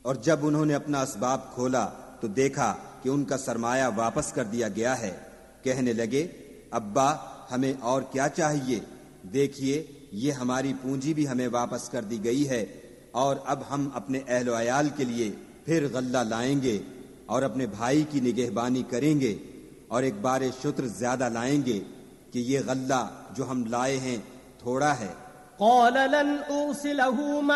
और जब उन्होंने अपना असबाब खोला तो देखा कि उनका सरमाया वापस कर दिया गया है। कहने लगे, अब्बा हमें और क्या चाहिए? देखिए ये हमारी पूंजी भी हमें वापस कर दी गई है और अब हम अपने अहल अयाल के लिए फिर गल्ला लाएंगे और अपने भाई की निगहबानी करेंगे और एक बारे शुत्र ज्यादा लाएंगे कि ये गल्ला जो हम लाए हैं थोड़ा है।